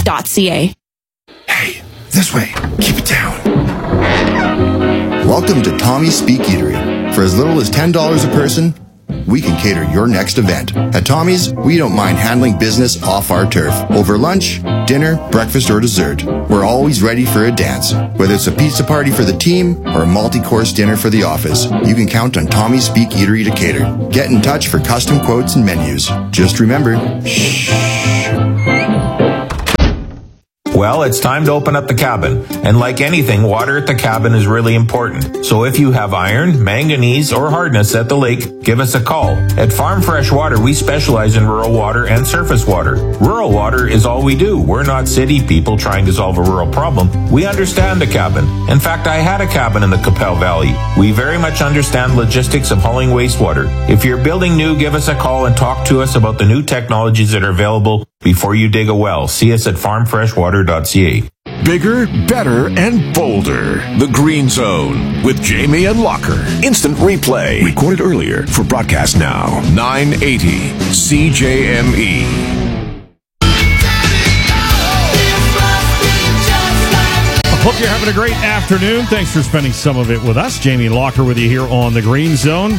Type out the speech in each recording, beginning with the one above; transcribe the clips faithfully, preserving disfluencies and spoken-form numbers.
dot c a. Hey, this way. Keep it down. Welcome to Tommy's Speak Eatery. For as little as ten dollars a person, we can cater your next event. At Tommy's, we don't mind handling business off our turf. Over lunch, dinner, breakfast, or dessert, we're always ready for a dance. Whether it's a pizza party for the team or a multi-course dinner for the office, you can count on Tommy's Speak Eatery to cater. Get in touch for custom quotes and menus. Just remember, shh. Well, it's time to open up the cabin. And like anything, water at the cabin is really important. So if you have iron, manganese, or hardness at the lake, give us a call. At Farm Fresh Water, we specialize in rural water and surface water. Rural water is all we do. We're not city people trying to solve a rural problem. We understand the cabin. In fact, I had a cabin in the Qu'Appelle Valley. We very much understand logistics of hauling wastewater. If you're building new, give us a call and talk to us about the new technologies that are available before you dig a well. See us at farm fresh water dot c a. Bigger, better, and bolder. The Green Zone with Jamie and Locker. Instant replay. Recorded earlier for broadcast now. nine eighty C J M E. Hope you're having a great afternoon. Thanks for spending some of it with us. Jamie Locker with you here on the Green Zone.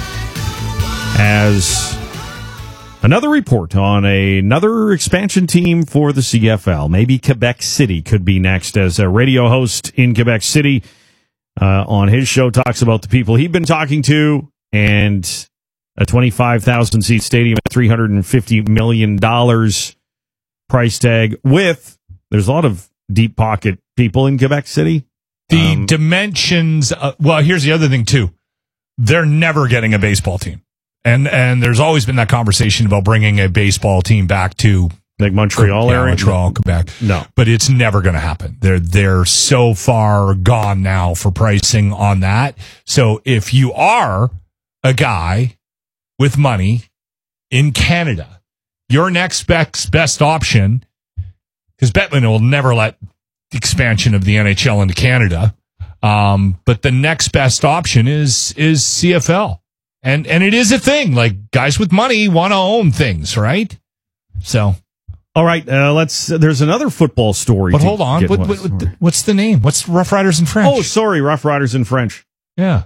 As another report on a, another expansion team for the C F L. Maybe Quebec City could be next, as a radio host in Quebec City uh, on his show talks about the people he'd been talking to, and a twenty-five thousand seat stadium at three hundred fifty million dollars price tag with, there's a lot of deep pocket people in Quebec City. The um, dimensions, uh, well, here's the other thing, too. They're never getting a baseball team. And and there's always been that conversation about bringing a baseball team back to like Montreal yeah, area, Montreal, Quebec. No, but it's never going to happen. They're they're so far gone now for pricing on that. So if you are a guy with money in Canada, your next best best option, because Bettman will never let the expansion of the N H L into Canada, um, but the next best option is is C F L. And and it is a thing. Like, guys with money want to own things, right? So, all right. Uh, let's. There's another football story. But hold on. What, what, what, what's the name? What's Rough Riders in French? Oh, sorry, Rough Riders in French. Yeah.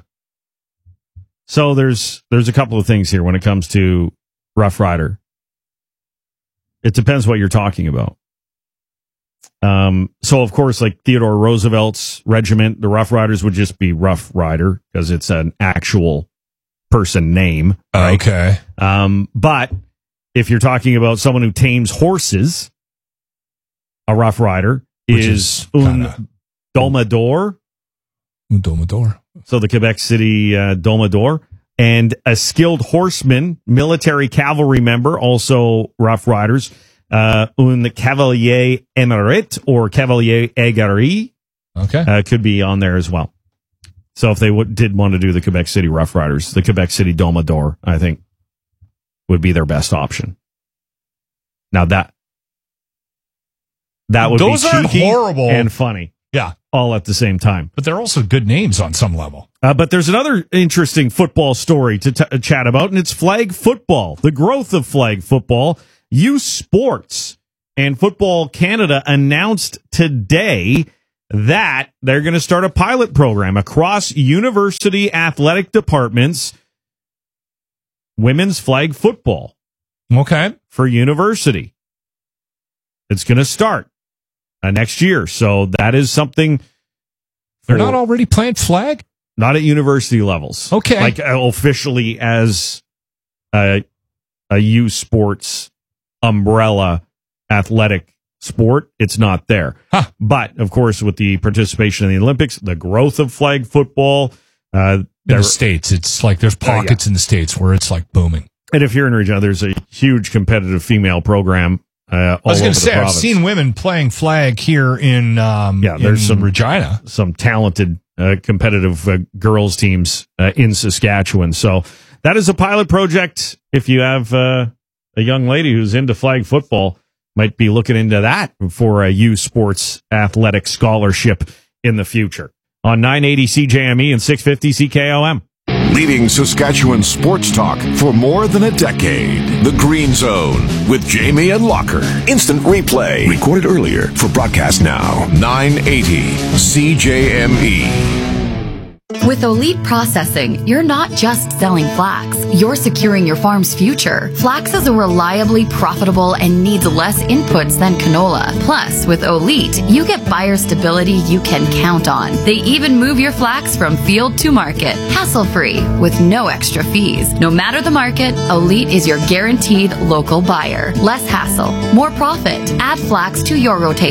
So there's there's a couple of things here when it comes to Rough Rider. It depends what you're talking about. Um. So of course, like Theodore Roosevelt's regiment, the Rough Riders would just be Rough Rider because it's an actual person name. Right? Okay. Um, but if you're talking about someone who tames horses, a Rough Rider Which is, is un domador. Un domador. So the Quebec City uh, domador. And a skilled horseman, military cavalry member, also Rough Riders, uh, un cavalier émérite or cavalier aguerri. Okay. Uh, could be on there as well. So if they w- did want to do the Quebec City Rough Riders, the Quebec City Domador, I think, would be their best option. Now that that would Those be aren't cheeky horrible and funny, Yeah. all at the same time. But they're also good names on some level. Uh, but there's another interesting football story to t- chat about, and it's flag football. The growth of flag football. U Sports and Football Canada announced today that they're going to start a pilot program across university athletic departments, women's flag football. Okay. For university. It's going to start uh, next year. So that is something. They're not already playing flag? Not at university levels. Okay. Like uh, officially as a, a U Sports umbrella athletic sport, it's not there. Huh. But, of course, with the participation in the Olympics, the growth of flag football. Uh, in the States, it's like there's pockets uh, yeah. in the States where it's like booming. And if you're in Regina, there's a huge competitive female program. Uh, I was going to say, I've seen women playing flag here in um, yeah, there's in some Regina, some talented uh, competitive uh, girls teams uh, in Saskatchewan. So that is a pilot project. If you have uh, a young lady who's into flag football, might be looking into that for a U Sports athletic scholarship in the future. On nine eighty C J M E and six fifty C K O M. leading Saskatchewan sports talk for more than a decade. The Green Zone with Jamie and Locker. Instant replay. Recorded earlier for broadcast now. nine eighty C J M E. With Elite Processing, you're not just selling flax, you're securing your farm's future. Flax is a reliably profitable and needs less inputs than canola. Plus, with Elite, you get buyer stability you can count on. They even move your flax from field to market, hassle-free, with no extra fees. No matter the market, Elite is your guaranteed local buyer. Less hassle, more profit. Add flax to your rotation